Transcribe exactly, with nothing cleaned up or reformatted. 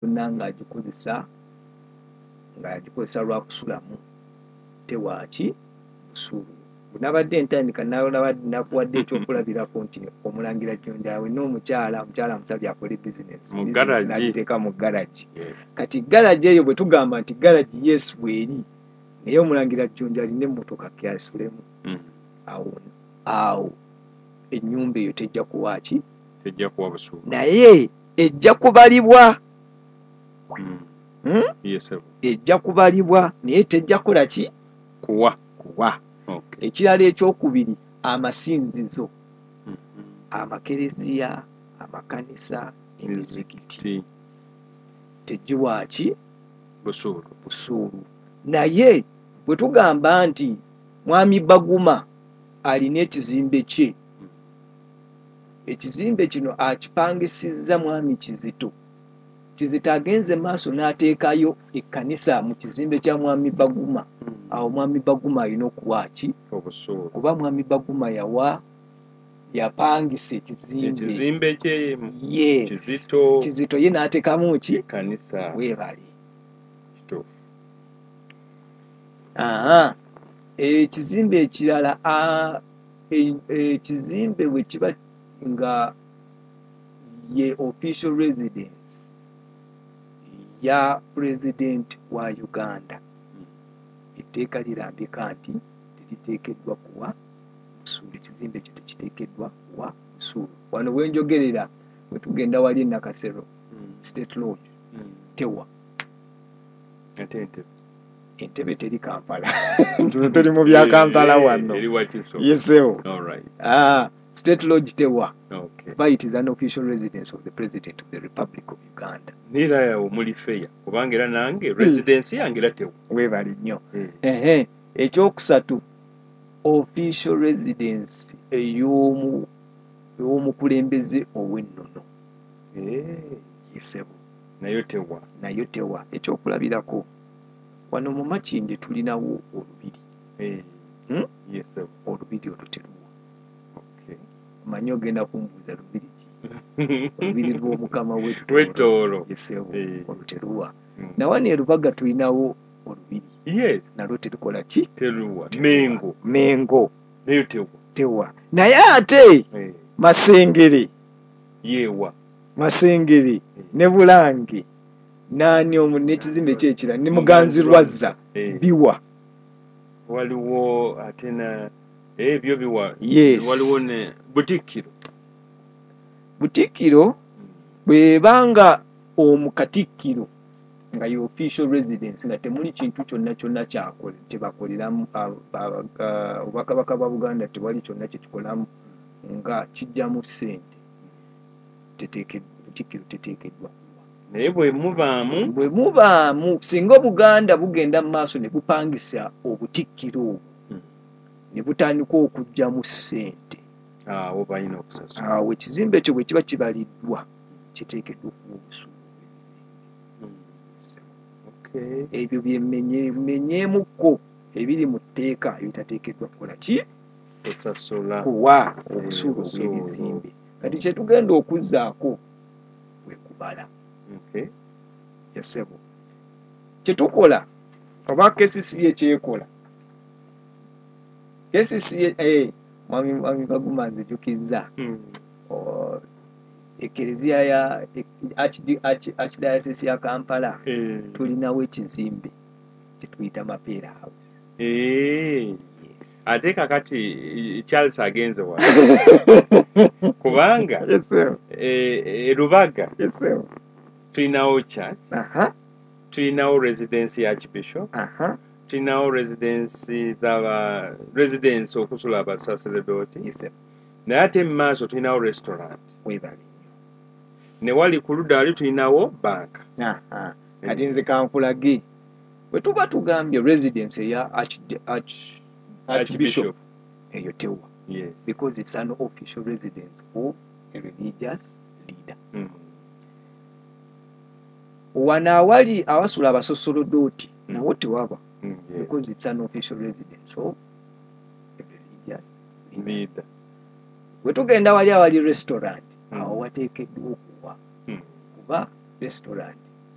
gy'afuna ng'agikozesa ng'agikozesa lwa kusulamu tewaki busuulu. Nabadde ntandika nakuwadde ekyokulabirako nti Omulangira Jjunja n'omukyala omukyala amusabye akole bizinesi n'agiteeka mu garagi. Kati garagi eyo bwe tugamba nti garagi yesu bw'eri naye Omulangira Jjunja alina emmotoka kyasulemu awo awo ennyumba eyo tejja kuwaaki tejja kuwa busuulu naye ejja kubalibwa ejja kubalibwa naye tejja kola ki kuwa kuwa. Ekirala ekyokubiri amasinzizo amakereziya amakanisa emizikiti tegiwaaki busuulu busuulu. Naye bwe tugamba nti Mwami Baguma alina ekizimbe kye, ekizimbe kino akipangisizza Mwami Kizito, Kizito agenze maaso n'ateekayo ekkanisa mu kizimbe kya Mwami Baguma, awo Mwami Baguma alina okuwaaki obusuulu kuba Mwami Baguma yawa yapangisa ekizimbe ekizimbe kye yes. Kizito Kizito ye n'ateekamu ki ekkanisa weebale. kituufu. Aha. Ekizimbe ekirala ekizimbe bwe kiba nga ye official residence ya president wa Uganda, etteeka lirambika nti teriteekeddwa kuwa busuulu. Ekizimbe ekyo tekiteekeddwa kuwa busuulu. Wano wenjogerera bwe tugenda wali e Nakasero State Lodge tewa Entebbe teri Kampala tuli mu bya Kampala wano yesewo. Ah, State Lodge tewa. Okay. But it is an official residence of the President of the Republic of Uganda. Nira ya omuli feya kubanga era nange residence yange era tewa. Weebale nnyo. Ehe, ekyokusatu official residence ey'omu ey'omukulembeze ow'ennono. Eh, yesewo. Nayo tewa. Nayo tewa. Ekyokulabirako wano mu Makindye tulinawo olubiri. Eh. Hmm? Yesewo. Olubiri oluteruwa. Okay. Manyi ogenda kumbuuza lubiri ki? Olubiri lw'omukama w'ettoolo. Yesewo. Oluteruwa. Na wano e Lubaga tulinawo olubiri. Yes. Nalwo terukola ki? Teruwa. Mengo. Mengo. Nayo tewa. Tewa. Naye ate Masengere. Yewa. Masengere ne Bulange nani omu n'ekizimbe kyekira ne Muganzirwazza biwa. Waliwo atena ebyo biwa. Yes. Waliwo ne Butikiro. Butikiro bwebanga omukatikkiro nga ye official residence nga temuli kintu kyonna kyonna kyakola tebakoleramu obwakabaka bwa Buganda tewali kyonna kyekikolamu nga kijjamu ssente teteekeddwa Butikiro teteekeddwa. Naye bwe mubaamu bwe mubaamu singa Obuganda bugenda mu maaso ne bupangisa Obutikkiro obwo ne butandika okujjamu ssente awo balina okusasula. Awo ekizimbe ekyo bwe kiba kibaliddwa kiteekeddwa okuwa obusuulu. Ebyo byemmenyeemukko ebiri mu tteeka ebitateekeddwa kukola ki? Kusasula. Kuwa obusuulu bw'ebizimbe. Kati kye tugenda okuzzaako bwe kubala. Okay. Yasebo. Kye tukola oba K C C A kyekola. K C C A eh Mwami Mwami Baguma nzijukizza. Mm. O Ekereziya ya Archdiocese ya Kampala Eh. tulinawo ekizimbe kye tuyita Mapeera House. Eh. Ate kakati Charles agenze wa. Kubanga Yesewo. Eh, e Lubaga. Yesewo. Tulinawo church. Aha. Tulinawo residence ya Archbishop. Aha. Tulinawo residence z'aba residence okusula abasaseredoti. Yesewo. Naye ate mu maaso tulinawo restaurant. Weebale. Ne wali ku ludda wali tulinawo banka. Aha. Kati nze kankulage bwe tuba tugambye residence eya Archbishop eyo tewa. Yes. Because it's an official residence of a religious leader. Mm. Wana awali awasula abasosolodoti Mm. nawo tewaba. Mm, yes. Because it's an official residence of a religious leader. Leader. Bwe tugenda wali awali restaurant Mm. awo wateekeddwa okuwa Mm. kuba restaurant